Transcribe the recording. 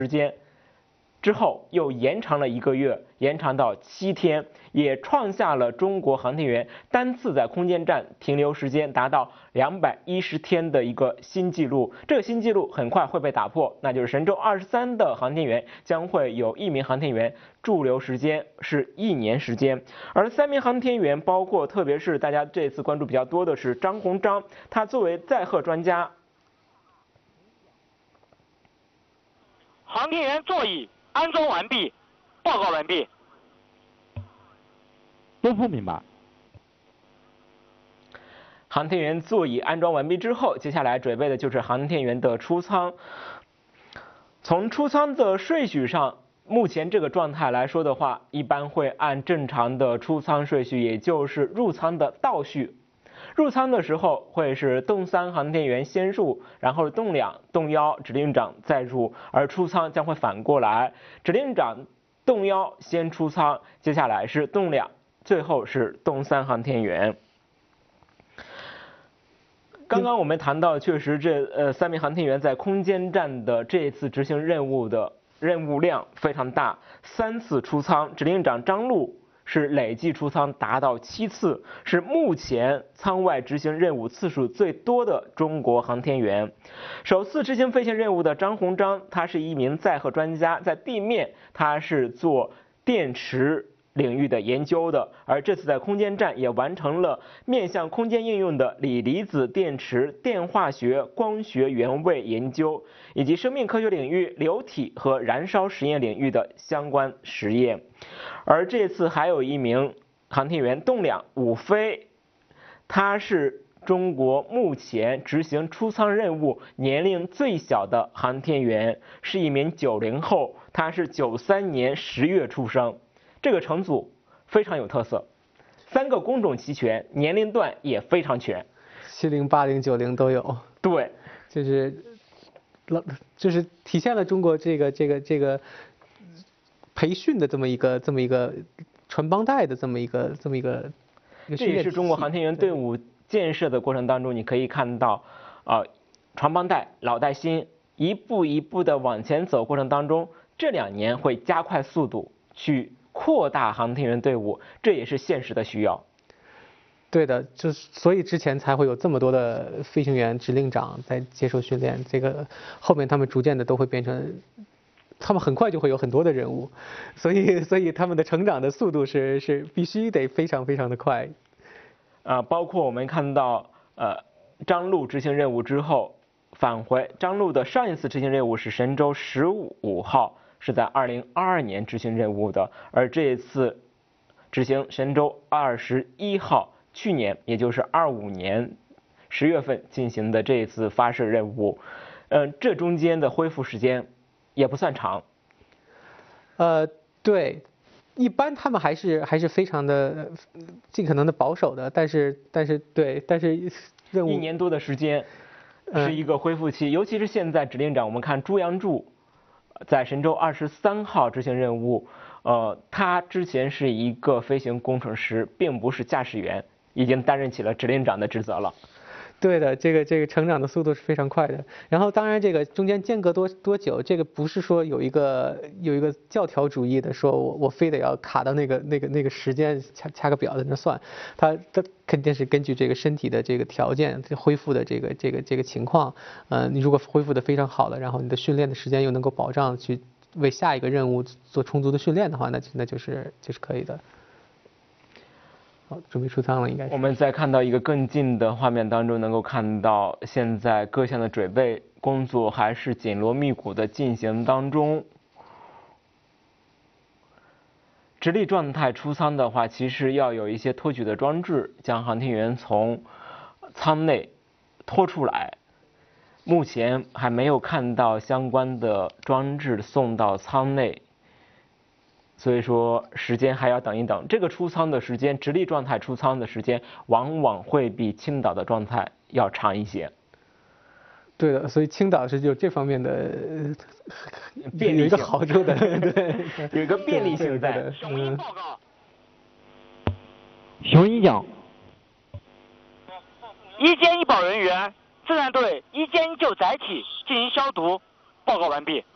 时间。之后又延长了1个月，延长到7天，也创下了中国航天员单次在空间站停留时间达到210天的一个新纪录。这个新纪录很快会被打破，那就是神舟23的航天员将会有1名航天员驻留时间是1年时间，而3名航天员包括，特别是大家这次关注比较多的是张鸿章，他作为载荷专家。 航天员座椅安装完毕，报告完毕。 不明白。 航天员座椅安装完毕之后，接下来准备的就是航天员的出舱。从出舱的顺序上，目前这个状态来说的话，一般会按正常的出舱顺序，也就是入舱的倒序。入舱的时候会是动3航天员先入，然后动2、动1指令长再入，而出舱将会反过来，指令长动1先出舱，接下来是动2，最后是动3航天员。刚刚我们谈到，确实这3名航天员在空间站的这一次执行任务的任务量非常大，3次出舱，指令长张陆是累计出舱达到7次，是目前舱外执行任务次数最多的中国航天员。首次执行飞行任务的张鸿章，他是一名载荷专家，在地面他是做电池领域的研究的，而这次在空间站也完成了面向空间应用的锂离子电池、电化学、光学原位研究，以及生命科学领域流体和燃烧实验领域的相关实验。而这次还有一名航天员动2武飞，他是中国目前执行出舱任务年龄最小的航天员，是一名90后，他是93年10月出生。这个乘组非常有特色，3个工种齐全，年龄段也非常全 ，70、80、90都有。 对， 就是体现了中国这个培训的这么一个传帮带的这么一个这也是中国航天员队伍建设的过程当中，你可以看到传帮带老带新，一步一步的往前走过程当中，这2年会加快速度去扩大航天员队伍，这也是现实的需要。 对的，所以之前才会有这么多的飞行员指令长在接受训练，这个后面他们逐渐的都会变成，他们很快就会有很多的任务，所以他们的成长的速度是必须得非常非常的快。 包括我们看到张陆执行任务之后返回，张陆的上一次执行任务是神舟15号，是在2022年执行任务的，而这一次执行神舟21号，去年也就是25年10月份进行的这一次发射任务，这中间的恢复时间也不算长。 对，一般他们还是非常的尽可能的保守的，但是任务 1年多的时间是一个恢复期，尤其是现在指令长，我们看朱杨柱在神舟23号执行任务，他之前是一个飞行工程师，并不是驾驶员，已经担任起了指令长的职责了。 对的，这个成长的速度是非常快的。然后当然这个中间间隔多久，这个不是说有一个教条主义的说我非得要卡到那个时间掐个表在那算，它肯定是根据这个身体的这个条件恢复的这个情况，你如果恢复的非常好了，然后你的训练的时间又能够保障去为下一个任务做充足的训练的话，那就是可以的。好，准备出舱了，应该是。 我们再看到一个更近的画面当中，能够看到现在各项的准备工作还是紧锣密鼓的进行当中。直立状态出舱的话，其实要有一些托举的装置，将航天员从舱内拖出来。目前还没有看到相关的装置送到舱内。所以说时间还要等一等，这个出舱的时间，直立状态出舱的时间往往会比倾倒的状态要长一些。 对的，所以倾倒是有这方面的便利性， 有一个好处的，对， 有一个便利性在。 小一报告。 熊一讲。 1监1保人员，自然队1监1就载体进行消毒，报告完毕。